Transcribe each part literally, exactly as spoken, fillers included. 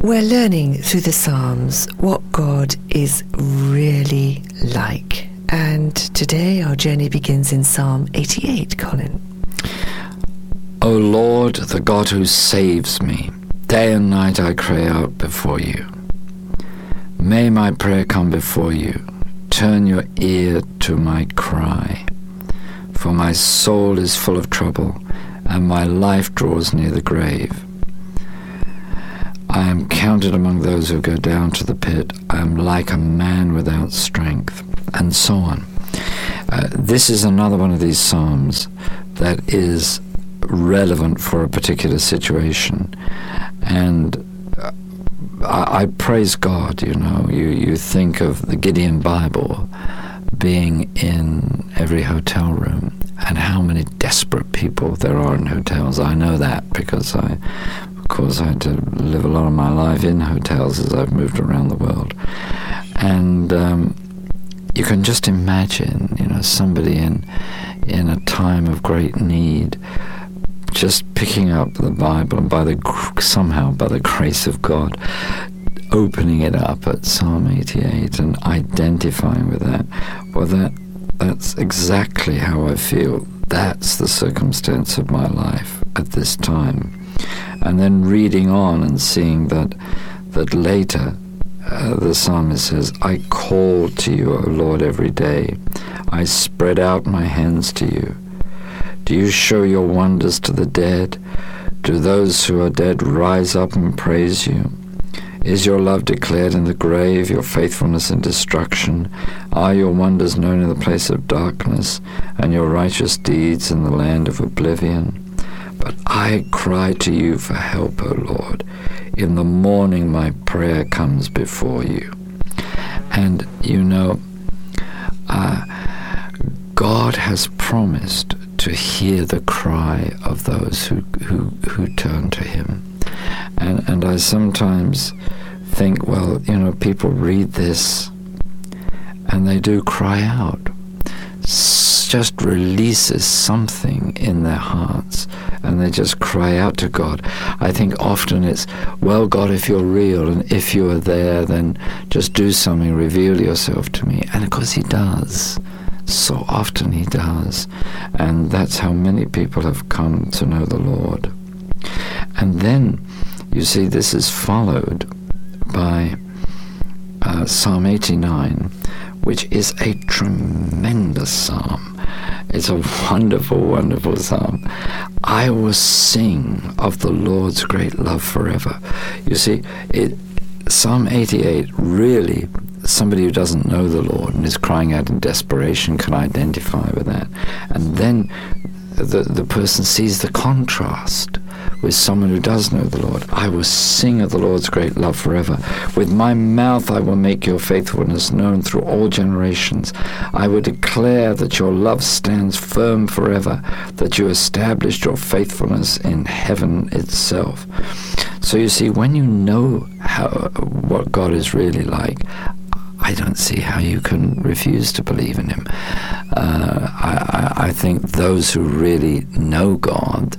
We're learning through the Psalms what God is really like. And today our journey begins in Psalm eighty-eight, Colin. O Lord, the God who saves me, day and night I cry out before you. May my prayer come before you. Turn your ear to my cry. For my soul is full of trouble, and my life draws near the grave. I am counted among those who go down to the pit. I am like a man without strength, and so on. Uh, this is another one of these psalms that is relevant for a particular situation. And uh, I, I praise God, you know. You, you think of the Gideon Bible being in every hotel room, and how many desperate people there are in hotels. I know that because I... Of course, I had to live a lot of my life in hotels as I've moved around the world. And um, you can just imagine, you know, somebody in in a time of great need just picking up the Bible and by the somehow by the grace of God opening it up at Psalm eighty-eight and identifying with that. Well, that that's exactly how I feel. That's the circumstance of my life at this time. And then reading on and seeing that that later uh, the psalmist says, I call to you, O Lord, every day. I spread out my hands to you. Do you show your wonders to the dead? Do those who are dead rise up and praise you? Is your love declared in the grave, your faithfulness in destruction? Are your wonders known in the place of darkness, and your righteous deeds in the land of oblivion? But I cry to you for help, O Lord. In the morning my prayer comes before you. And, you know, uh, God has promised to hear the cry of those who, who, who turn to him. And, and I sometimes think, well, you know, people read this and they do cry out. Just releases something in their hearts and they just cry out to God. I think often it's, well, God, if you're real and if you are there, then just do something, reveal yourself to me. And of course he does. So often he does. And that's how many people have come to know the Lord. And then, you see, this is followed by uh, Psalm eighty-nine, which is a tremendous psalm. It's a wonderful, wonderful psalm. I will sing of the Lord's great love forever. You see, it, Psalm eighty-eight really, somebody who doesn't know the Lord and is crying out in desperation can identify with that. And then the, the person sees the contrast with someone who does know the Lord. I will sing of the Lord's great love forever. With my mouth I will make your faithfulness known through all generations. I will declare that your love stands firm forever, that you established your faithfulness in heaven itself. So you see, when you know how what God is really like, I don't see how you can refuse to believe in him. Uh, I, I think those who really know God,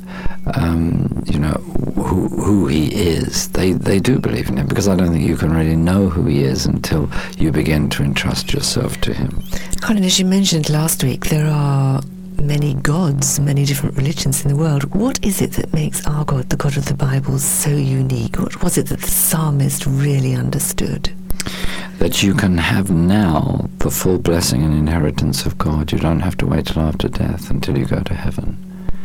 um, you know, who, who he is, they, they do believe in him, because I don't think you can really know who he is until you begin to entrust yourself to him. Colin, as you mentioned last week, there are many gods, many different religions in the world. What is it that makes our God, the God of the Bible, so unique? What was it that the psalmist really understood? That you can have now the full blessing and inheritance of God. You don't have to wait till after death until you go to heaven.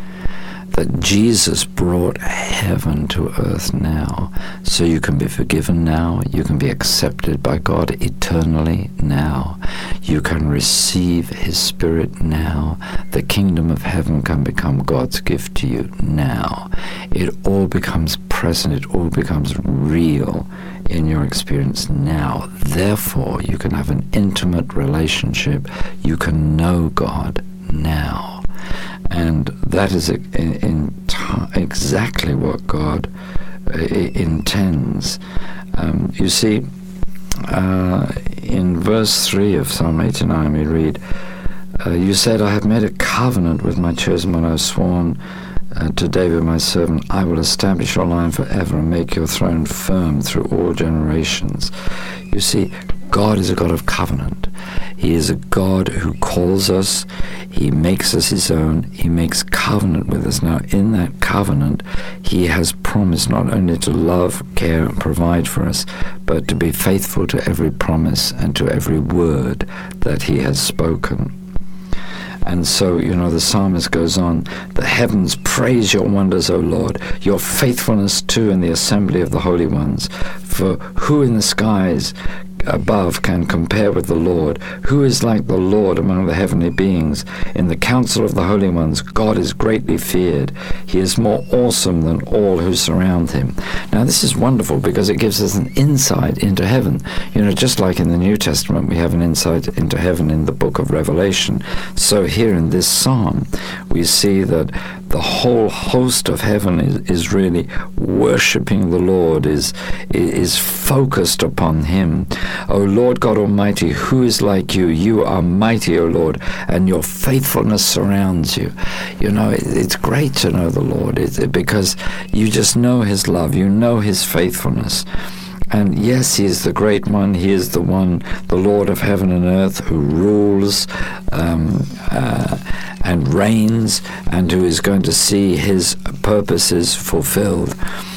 That Jesus brought heaven to earth now, so you can be forgiven now, you can be accepted by God eternally now, you can receive his Spirit now, the kingdom of heaven can become God's gift to you now. It all becomes present, it all becomes real in your experience now. Therefore, you can have an intimate relationship, you can know God now. And that is in, in t- exactly what God uh, intends. Um, you see, uh, in verse three of Psalm eighty-nine we read, uh, you said, I have made a covenant with my chosen one, I have sworn uh, to David my servant, I will establish your line forever and make your throne firm through all generations. You see, God is a God of covenant. He is a God who calls us. He makes us his own. He makes covenant with us. Now, in that covenant, he has promised not only to love, care, and provide for us, but to be faithful to every promise and to every word that he has spoken. And so, you know, the psalmist goes on, the heavens praise your wonders, O Lord, your faithfulness too in the assembly of the holy ones. For who in the skies above can compare with the Lord? Who is like the Lord among the heavenly beings? In the council of the holy ones, God is greatly feared. He is more awesome than all who surround him. Now, this is wonderful because it gives us an insight into heaven. You know, just like in the New Testament, we have an insight into heaven in the book of Revelation. So here in this psalm, we see that the whole host of heaven is, is really worshipping the Lord, is, is focused upon him. O Lord God Almighty, who is like you? You are mighty, O Lord, and your faithfulness surrounds you. You know, it, it's great to know the Lord it, because you just know his love, you know his faithfulness. And yes, he is the great one. He is the one, the Lord of heaven and earth, who rules um, uh, and reigns, and who is going to see his purposes fulfilled.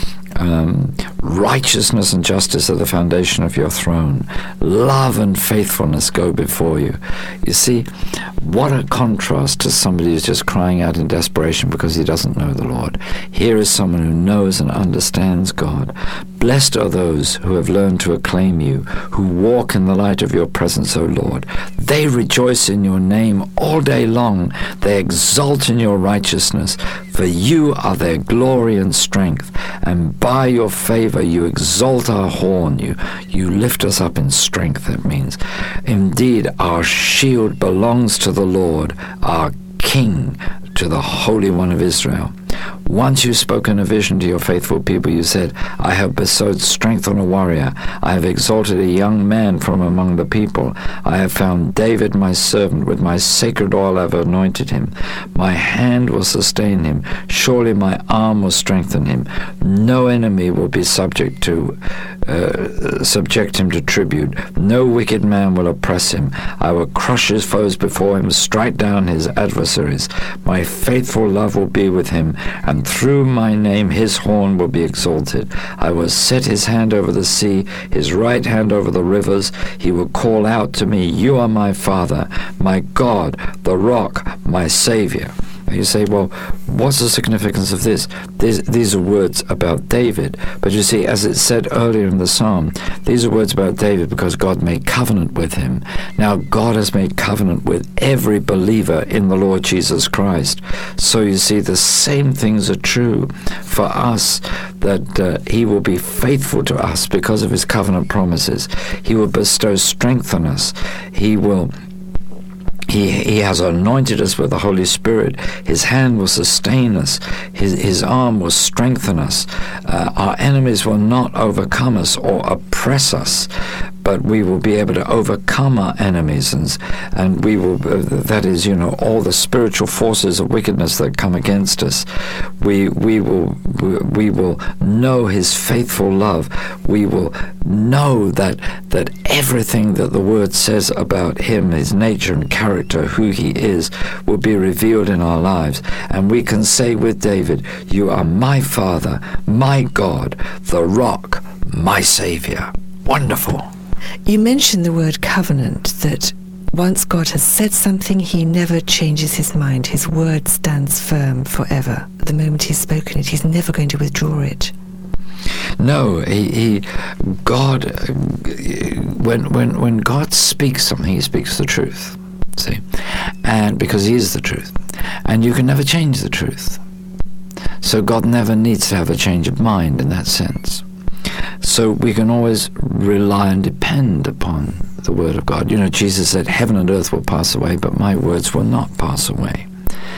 Um, righteousness and justice are the foundation of your throne. Love and faithfulness go before you. You see, what a contrast to somebody who's just crying out in desperation because he doesn't know the Lord. Here is someone who knows and understands God. Blessed are those who have learned to acclaim you, who walk in the light of your presence, O Lord. They rejoice in your name all day long. They exult in your righteousness, for you are their glory and strength. And by your favor you exalt our horn. You, you lift us up in strength, that means. Indeed, our shield belongs to the Lord, our King, to the Holy One of Israel. Once you spoke in a vision to your faithful people, you said, I have bestowed strength on a warrior. I have exalted a young man from among the people. I have found David my servant. With my sacred oil I have anointed him. My hand will sustain him. Surely my arm will strengthen him. No enemy will be subject to uh, subject him to tribute. No wicked man will oppress him. I will crush his foes before him, strike down his adversaries. My faithful love will be with him, and through my name his horn will be exalted. I will set his hand over the sea, his right hand over the rivers. He will call out to me, you are my Father, my God, the rock, my Savior. You say, well, what's the significance of this? These, these are words about David. But you see, as it said earlier in the psalm, these are words about David because God made covenant with him. Now, God has made covenant with every believer in the Lord Jesus Christ. So you see, the same things are true for us, that uh, he will be faithful to us because of his covenant promises. He will bestow strength on us. He will He, he has anointed us with the Holy Spirit. His hand will sustain us. His, his arm will strengthen us. Uh, our enemies will not overcome us or oppress us, but we will be able to overcome our enemies, and, and we will, uh, that is, you know, all the spiritual forces of wickedness that come against us. We, we will, we, we will know his faithful love. We will know that, that everything that the Word says about him, his nature and character, who he is, will be revealed in our lives. And we can say with David, you are my Father, my God, the rock, my Savior. Wonderful. You mentioned the word covenant, that once God has said something, he never changes his mind. His word stands firm forever. The moment he's spoken it, he's never going to withdraw it. No, he, he God, when, when, when God speaks something, he speaks the truth, see, and because he is the truth, and you can never change the truth. So God never needs to have a change of mind in that sense. So we can always rely and depend upon the Word of God. You know, Jesus said, heaven and earth will pass away, but my words will not pass away.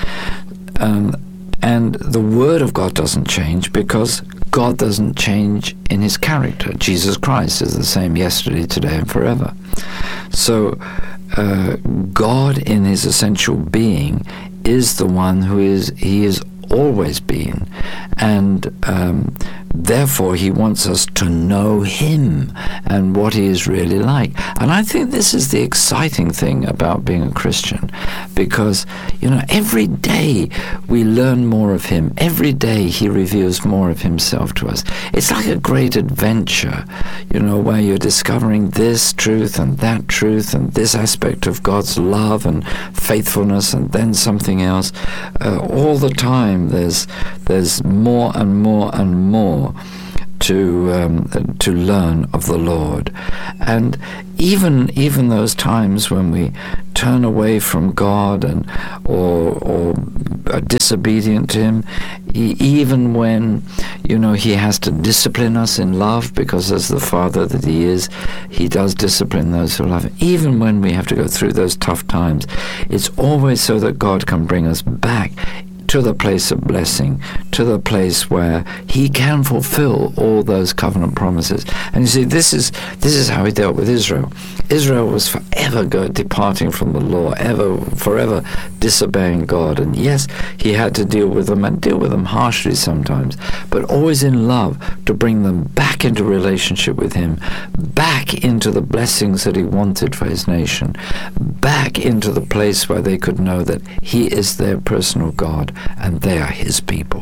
Um, and the Word of God doesn't change because God doesn't change in his character. Jesus Christ is the same yesterday, today, and forever. So uh, God in his essential being is the one who is, he is always been. And um, therefore he wants us to know him and what he is really like. And I think this is the exciting thing about being a Christian, because, you know, every day we learn more of him. Every day he reveals more of himself to us. It's like a great adventure, you know, where you're discovering this truth and that truth and this aspect of God's love and faithfulness, and then something else. Uh, all the time there's there's more and more and more to um, to learn of the Lord. And even even those times when we turn away from God and or or are disobedient to him, e- even when, you know, he has to discipline us in love, because as the Father that he is, he does discipline those who love him. Even when we have to go through those tough times, it's always so that God can bring us back to the place of blessing, to the place where he can fulfill all those covenant promises. And you see, this is this is how he dealt with Israel. Israel was forever go, departing from the law, ever, forever disobeying God. And yes, he had to deal with them, and deal with them harshly sometimes, but always in love, to bring them back into relationship with him, back into the blessings that he wanted for his nation, back into the place where they could know that he is their personal God and they are his people.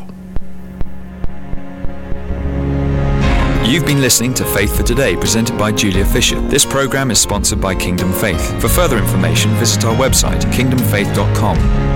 You've been listening to Faith for Today, presented by Julia Fisher. This program is sponsored by Kingdom Faith. For further information, visit our website, kingdom faith dot com.